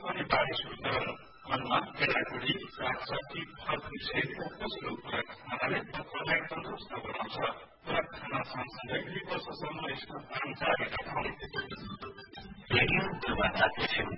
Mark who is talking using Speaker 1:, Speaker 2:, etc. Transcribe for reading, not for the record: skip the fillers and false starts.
Speaker 1: अनि बारिश हुन्छ मनमा केटाकुटी सागसब्जी फलफुलको कसको खुराक खानाले तपाईँलाई तन्दुरुस्त बनाउँछ खुराक खाना सँगसँगै 2 वर्षसम्म यसको दाम जारी राखौँ। रेडियो